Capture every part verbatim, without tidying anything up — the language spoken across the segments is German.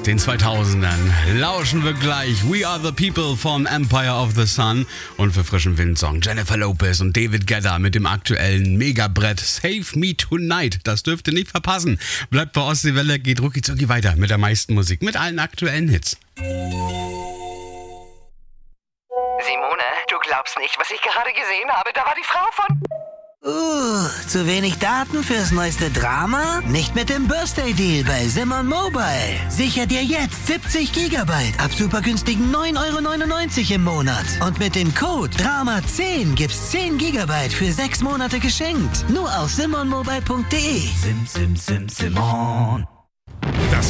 den zweitausendern. Lauschen wir gleich We Are The People von Empire of the Sun und für frischen Windsong Jennifer Lopez und David Guetta mit dem aktuellen Megabrett Save Me Tonight. Das dürft ihr nicht verpassen. Bleibt bei Ostseewelle, geht rucki zucki weiter mit der meisten Musik, mit allen aktuellen Hits. Simone, du glaubst nicht, was ich gerade gesehen habe. Da war die Frau von... Uh, zu wenig Daten fürs neueste Drama? Nicht mit dem Birthday Deal bei Simon Mobile. Sicher dir jetzt siebzig Gigabyte ab super günstigen neun Euro neunundneunzig im Monat. Und mit dem Code Drama zehn gibt's zehn Gigabyte für sechs Monate geschenkt. Nur auf simon mobile punkt de. Sim, sim, sim, Simon. Das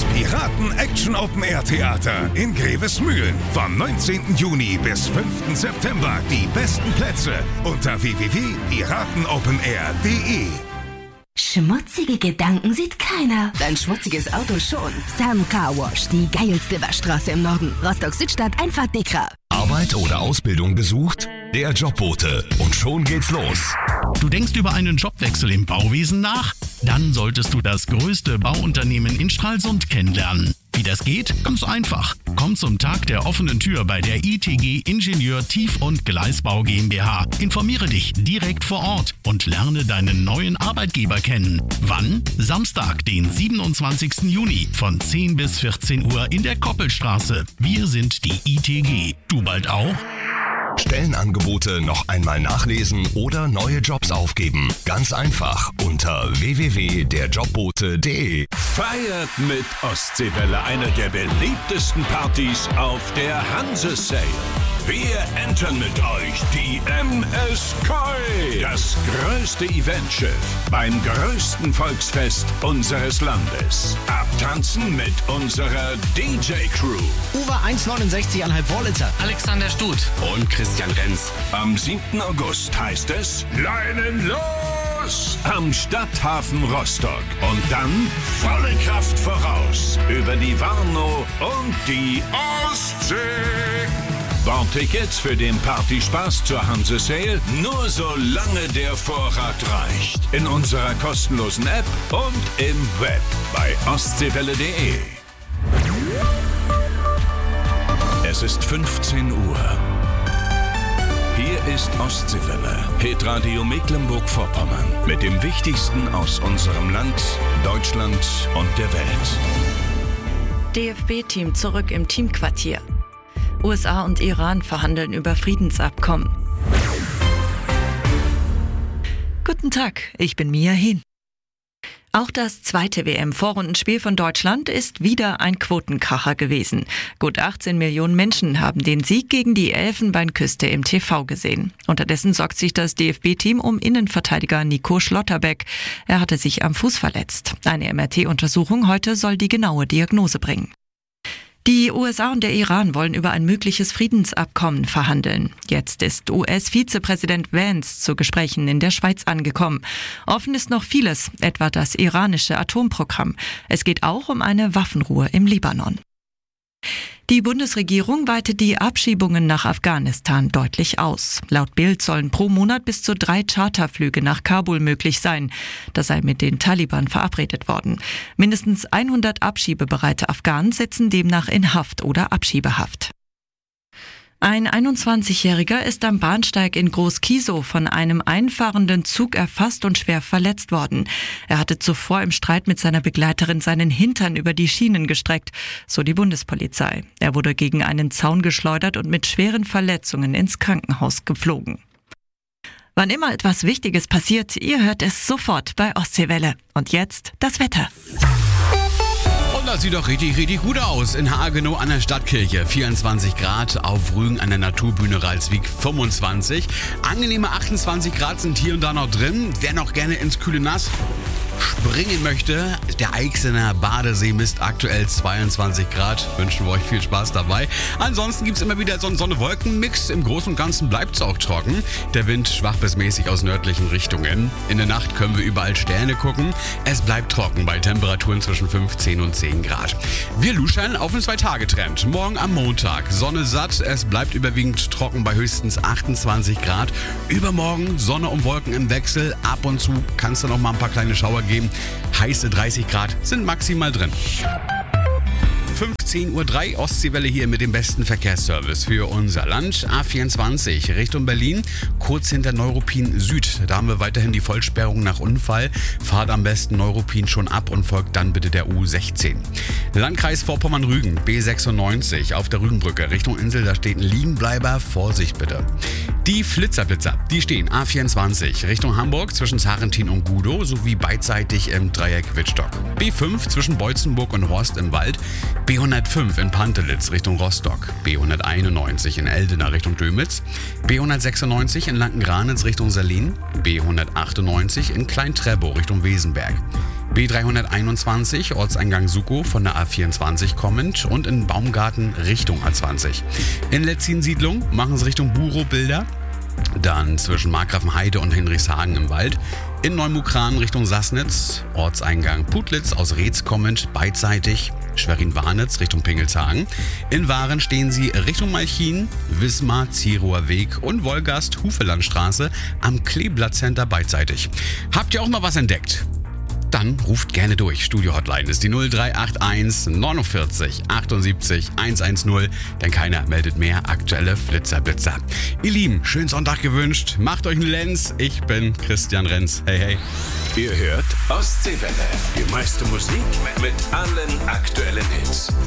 Piraten-Action-Open-Air-Theater in Grevesmühlen. Vom neunzehnten Juni bis fünften September. Die besten Plätze unter w w w punkt piraten open air punkt de. Schmutzige Gedanken sieht keiner. Dein schmutziges Auto schon. Sam Car Wash, die geilste Waschstraße im Norden. Rostock-Südstadt, einfach dicker. Arbeit oder Ausbildung gesucht? Der Jobbote. Und schon geht's los. Du denkst über einen Jobwechsel im Bauwesen nach? Dann solltest du das größte Bauunternehmen in Stralsund kennenlernen. Wie das geht? Ganz einfach. Komm zum Tag der offenen Tür bei der I T G Ingenieur Tief- und Gleisbau GmbH. Informiere dich direkt vor Ort und lerne deinen neuen Arbeitgeber kennen. Wann? Samstag, den siebenundzwanzigsten Juni von zehn bis vierzehn Uhr in der Koppelstraße. Wir sind die I T G. Du bald auch? Stellenangebote noch einmal nachlesen oder neue Jobs aufgeben. Ganz einfach unter w w w punkt der jobbote punkt de. Feiert mit Ostseewelle eine der beliebtesten Partys auf der Hanse-Sail. Wir entern mit euch die M S Koi, das größte Eventschiff beim größten Volksfest unseres Landes. Abtanzen mit unserer D J-Crew. Uwe eins neunundsechzig Komma fünf Vorlitzer. Alexander Stut und Christian Renz. Am siebten August heißt es Leinen los am Stadthafen Rostock. Und dann volle Kraft voraus über die Warnow und die Ostsee. Bordtickets für den Partyspaß zur Hanse Sail nur solange der Vorrat reicht. In unserer kostenlosen App und im Web bei ostseewelle punkt de. Es ist fünfzehn Uhr. Hier ist Ostseewelle, Hitradio Mecklenburg-Vorpommern mit dem Wichtigsten aus unserem Land, Deutschland und der Welt. D F B-Team zurück im Teamquartier. U S A und Iran verhandeln über Friedensabkommen. Guten Tag, ich bin Mia Hehn. Auch das zweite W M-Vorrundenspiel von Deutschland ist wieder ein Quotenkracher gewesen. Gut achtzehn Millionen Menschen haben den Sieg gegen die Elfenbeinküste im T V gesehen. Unterdessen sorgt sich das D F B-Team um Innenverteidiger Nico Schlotterbeck. Er hatte sich am Fuß verletzt. Eine M R T-Untersuchung heute soll die genaue Diagnose bringen. Die U S A und der Iran wollen über ein mögliches Friedensabkommen verhandeln. Jetzt ist U S-Vizepräsident Vance zu Gesprächen in der Schweiz angekommen. Offen ist noch vieles, etwa das iranische Atomprogramm. Es geht auch um eine Waffenruhe im Libanon. Die Bundesregierung weitet die Abschiebungen nach Afghanistan deutlich aus. Laut Bild sollen pro Monat bis zu drei Charterflüge nach Kabul möglich sein. Das sei mit den Taliban verabredet worden. Mindestens hundert abschiebebereite Afghanen sitzen demnach in Haft oder Abschiebehaft. Ein einundzwanzigjähriger ist am Bahnsteig in Groß-Kiesow von einem einfahrenden Zug erfasst und schwer verletzt worden. Er hatte zuvor im Streit mit seiner Begleiterin seinen Hintern über die Schienen gestreckt, so die Bundespolizei. Er wurde gegen einen Zaun geschleudert und mit schweren Verletzungen ins Krankenhaus geflogen. Wann immer etwas Wichtiges passiert, ihr hört es sofort bei Ostseewelle. Und jetzt das Wetter. Das sieht doch richtig, richtig gut aus. In Hagenow an der Stadtkirche vierundzwanzig Grad, auf Rügen an der Naturbühne Ralswiek fünfundzwanzig. Angenehme achtundzwanzig Grad sind hier und da noch drin. Wer noch gerne ins kühle Nass springen möchte, der Eichsener Badesee misst aktuell zweiundzwanzig Grad. Wünschen wir euch viel Spaß dabei. Ansonsten gibt es immer wieder so einen Sonne-Wolken-Mix. Im Großen und Ganzen bleibt es auch trocken. Der Wind schwach bis mäßig aus nördlichen Richtungen. In der Nacht können wir überall Sterne gucken. Es bleibt trocken bei Temperaturen zwischen fünfzehn und zehn Grad. Wir luschern auf einen Zwei-Tage-Trend. Morgen am Montag Sonne satt. Es bleibt überwiegend trocken bei höchstens achtundzwanzig Grad. Übermorgen Sonne und Wolken im Wechsel. Ab und zu kann es dann noch mal ein paar kleine Schauer geben. Heiße dreißig Grad sind maximal drin. fünfzehn zehn Uhr drei Ostseewelle hier mit dem besten Verkehrsservice für unser Land. A vierundzwanzig Richtung Berlin, kurz hinter Neuruppin Süd. Da haben wir weiterhin die Vollsperrung nach Unfall. Fahrt am besten Neuruppin schon ab und folgt dann bitte der U sechzehn. Landkreis Vorpommern-Rügen, B sechsundneunzig auf der Rügenbrücke Richtung Insel. Da steht ein Liegenbleiber. Vorsicht bitte. Die Flitzerblitzer, die stehen A vierundzwanzig Richtung Hamburg zwischen Zarentin und Gudow sowie beidseitig im Dreieck Wittstock. B fünf zwischen Beutzenburg und Horst im Wald. B hundertfünf in Pantelitz Richtung Rostock. B hunderteinundneunzig in Eldena Richtung Dömitz. B hundertsechsundneunzig in Lanken-Granitz Richtung Salin. B hundertachtundneunzig in Klein-Treptow Richtung Wesenberg. B dreihunderteinundzwanzig Ortseingang Sukow von der A vierundzwanzig kommend und in Baumgarten Richtung A zwanzig. In Letzin-Siedlung machen sie Richtung Burow-Bilder. Dann zwischen Markgrafenheide und Hinrichshagen im Wald. In Neumukran Richtung Sassnitz, Ortseingang Putlitz aus Reetz kommend, beidseitig Schwerin-Warnitz Richtung Pingelshagen. In Waren stehen sie Richtung Malchin, Wismar, Zierower Weg und Wolgast-Hufelandstraße am Kleeblatt-Center beidseitig. Habt ihr auch mal was entdeckt? Dann ruft gerne durch. Studio-Hotline ist die null drei acht eins neunundvierzig achtundsiebzig hundertzehn, denn keiner meldet mehr aktuelle Flitzerblitzer. Ihr Lieben, schönen Sonntag gewünscht. Macht euch einen Lenz. Ich bin Christian Renz. Hey, hey. Ihr hört Ostseewelle. Die meiste Musik mit allen aktuellen Hits.